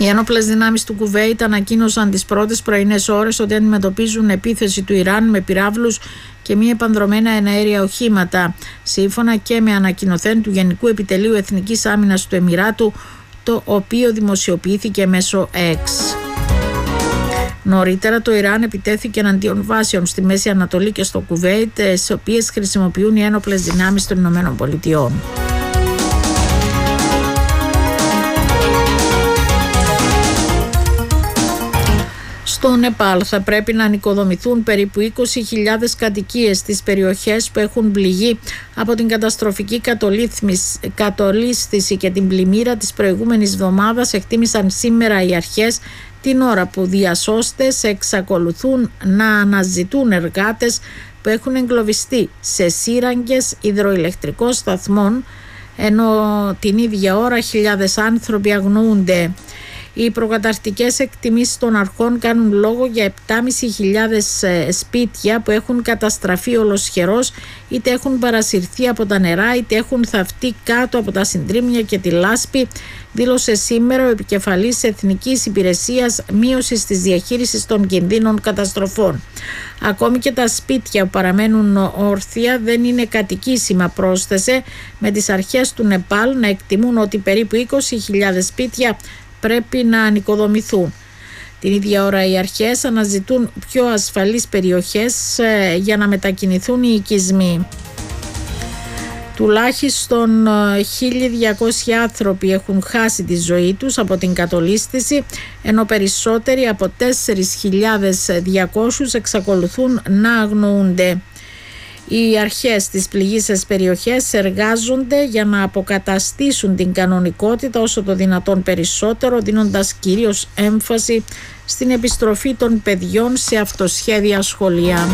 Οι ένοπλες δυνάμεις του Κουβέιτ ανακοίνωσαν τις πρώτες πρωινές ώρες ότι αντιμετωπίζουν επίθεση του Ιράν με πυράβλους και μη επανδρομένα εναέρια οχήματα, σύμφωνα και με ανακοινωθέν του Γενικού Επιτελείου Εθνικής Άμυνας του Εμιράτου, το οποίο δημοσιοποιήθηκε μέσω X. Νωρίτερα το Ιράν επιτέθηκε εναντίον βάσεων στη Μέση Ανατολή και στο Κουβέιτ, στις οποίες χρησιμοποιούν οι ένοπλες δυνάμεις των Ηνωμένων Πολιτειών. Στο Νεπάλ θα πρέπει να ανοικοδομηθούν περίπου 20.000 κατοικίες στις περιοχές που έχουν πληγεί από την καταστροφική κατολίσθηση και την πλημμύρα της προηγούμενης εβδομάδας, εκτίμησαν σήμερα οι αρχές, την ώρα που διασώστες εξακολουθούν να αναζητούν εργάτες που έχουν εγκλωβιστεί σε σύραγγες υδροηλεκτρικών σταθμών, ενώ την ίδια ώρα χιλιάδες άνθρωποι αγνοούνται. Οι προκαταρκτικές εκτιμήσεις των αρχών κάνουν λόγο για 7.500 σπίτια που έχουν καταστραφεί ολοσχερός, είτε έχουν παρασυρθεί από τα νερά, είτε έχουν θαυτεί κάτω από τα συντρίμμια και τη λάσπη, δήλωσε σήμερα ο επικεφαλής Εθνικής Υπηρεσίας Μείωσης της Διαχείρισης των Κινδύνων Καταστροφών. Ακόμη και τα σπίτια που παραμένουν όρθια δεν είναι κατοικήσιμα, πρόσθεσε, με τις αρχές του Νεπάλ να εκτιμούν ότι περίπου 20.000 σπίτια πρέπει να ανοικοδομηθούν. Την ίδια ώρα οι αρχές αναζητούν πιο ασφαλείς περιοχές για να μετακινηθούν οι οικισμοί. Τουλάχιστον 1.200 άνθρωποι έχουν χάσει τη ζωή τους από την κατολίσθηση, ενώ περισσότεροι από 4.200 εξακολουθούν να αγνοούνται. Οι αρχές της πληγήσας περιοχές εργάζονται για να αποκαταστήσουν την κανονικότητα όσο το δυνατόν περισσότερο, δίνοντας κυρίως έμφαση στην επιστροφή των παιδιών σε αυτοσχέδια σχολεία.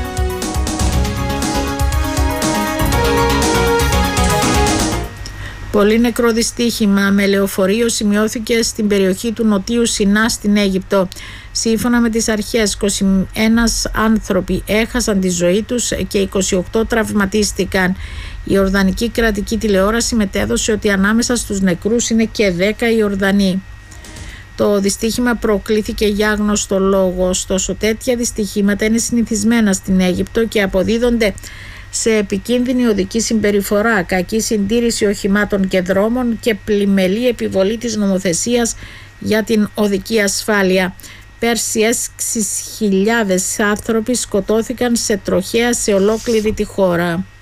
Πολύ νεκρό δυστύχημα με λεωφορείο σημειώθηκε στην περιοχή του Νοτίου Σινά στην Αίγυπτο. Σύμφωνα με τις αρχές, 21 άνθρωποι έχασαν τη ζωή τους και 28 τραυματίστηκαν. Η Ιορδανική κρατική τηλεόραση μετέδωσε ότι ανάμεσα στους νεκρούς είναι και 10 Ιορδανοί. Το δυστύχημα προκλήθηκε για άγνωστο λόγο, ωστόσο τέτοια δυστυχήματα είναι συνηθισμένα στην Αίγυπτο και αποδίδονται σε επικίνδυνη οδική συμπεριφορά, κακή συντήρηση οχημάτων και δρόμων και πλημελή επιβολή της νομοθεσίας για την οδική ασφάλεια. Πέρσι 6.000 άνθρωποι σκοτώθηκαν σε τροχαία σε ολόκληρη τη χώρα.